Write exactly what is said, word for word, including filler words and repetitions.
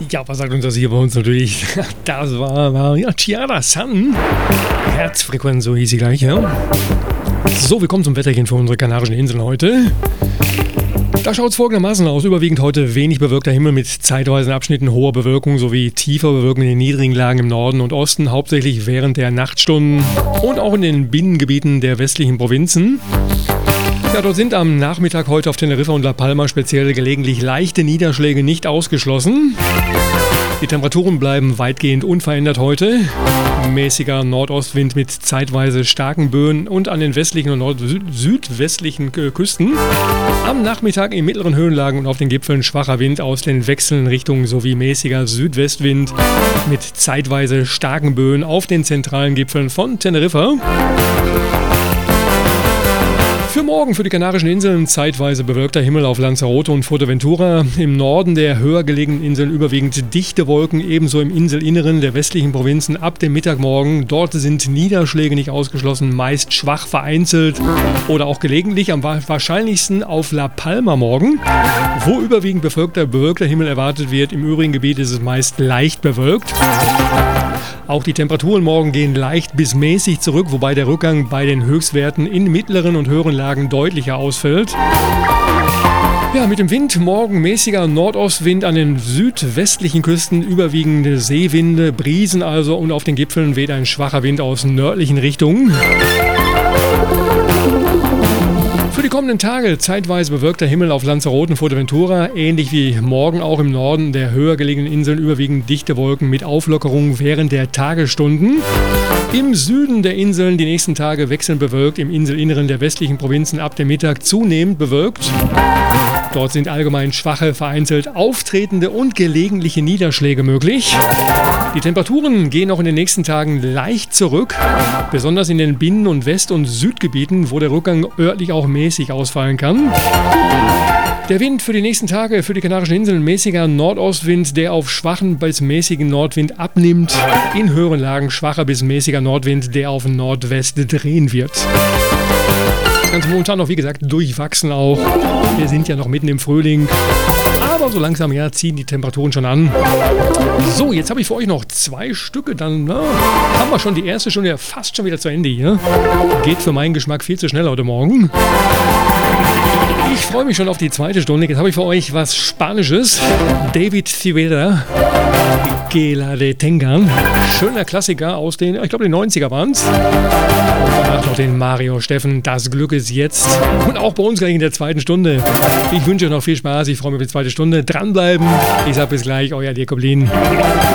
Ja, was sagt uns das hier bei uns natürlich? Das war, war ja, Chiara Sun. Herzfrequenz, so hieß sie gleich, ja. So, willkommen zum Wetterchen für unsere Kanarischen Inseln heute. Da schaut es folgendermaßen aus. Überwiegend heute wenig bewölkter Himmel mit zeitweisen Abschnitten hoher Bewölkung sowie tiefer Bewölkung in den niedrigen Lagen im Norden und Osten, hauptsächlich während der Nachtstunden und auch in den Binnengebieten der westlichen Provinzen. Ja, dort sind am Nachmittag heute auf Teneriffa und La Palma speziell gelegentlich leichte Niederschläge nicht ausgeschlossen. Die Temperaturen bleiben weitgehend unverändert heute. Mäßiger Nordostwind mit zeitweise starken Böen und an den westlichen und nord-südwestlichen Küsten. Am Nachmittag in mittleren Höhenlagen und auf den Gipfeln schwacher Wind aus den wechselnden Richtungen sowie mäßiger Südwestwind mit zeitweise starken Böen auf den zentralen Gipfeln von Teneriffa. Für morgen für die Kanarischen Inseln zeitweise bewölkter Himmel auf Lanzarote und Fuerteventura. Im Norden der höher gelegenen Inseln überwiegend dichte Wolken, ebenso im Inselinneren der westlichen Provinzen ab dem Mittagmorgen. Dort sind Niederschläge nicht ausgeschlossen, meist schwach vereinzelt oder auch gelegentlich, am wahrscheinlichsten auf La Palma morgen, wo überwiegend bewölkter, bewölkter Himmel erwartet wird. Im übrigen Gebiet ist es meist leicht bewölkt. Auch die Temperaturen morgen gehen leicht bis mäßig zurück, wobei der Rückgang bei den Höchstwerten in mittleren und höheren Lagen deutlicher ausfällt. Ja, mit dem Wind morgen mäßiger Nordostwind an den südwestlichen Küsten, überwiegende Seewinde, Brisen also, und auf den Gipfeln weht ein schwacher Wind aus nördlichen Richtungen. Für die kommenden Tage zeitweise bewölkter Himmel auf Lanzarote und Fuerteventura, ähnlich wie morgen auch im Norden der höher gelegenen Inseln überwiegend dichte Wolken mit Auflockerung während der Tagesstunden. Im Süden der Inseln die nächsten Tage wechselnd bewölkt, im Inselinneren der westlichen Provinzen ab dem Mittag zunehmend bewölkt. Dort sind allgemein schwache, vereinzelt auftretende und gelegentliche Niederschläge möglich. Die Temperaturen gehen auch in den nächsten Tagen leicht zurück, besonders in den Binnen- und West- und Südgebieten, wo der Rückgang örtlich auch mäßig ausfallen kann. Der Wind für die nächsten Tage für die Kanarischen Inseln mäßiger Nordostwind, der auf schwachen bis mäßigen Nordwind abnimmt. In höheren Lagen schwacher bis mäßiger Nordwind, der auf Nordwest drehen wird. Das Ganze momentan noch, wie gesagt, durchwachsen auch. Wir sind ja noch mitten im Frühling. Aber so langsam ja ziehen die Temperaturen schon an. So, jetzt habe ich für euch noch zwei Stücke. Dann na, haben wir schon die erste Stunde ja fast schon wieder zu Ende hier. Geht für meinen Geschmack viel zu schnell heute Morgen. Ich freue mich schon auf die zweite Stunde. Jetzt habe ich für euch was Spanisches. David Civera, Gela de Tengan. Schöner Klassiker aus den, ich glaube, den neunziger waren es. Und danach noch den Mario Steffen. Das Glück ist jetzt. Und auch bei uns gleich in der zweiten Stunde. Ich wünsche euch noch viel Spaß. Ich freue mich auf die zweite Stunde. Dranbleiben. Ich sage bis gleich, euer Dirk Oblin.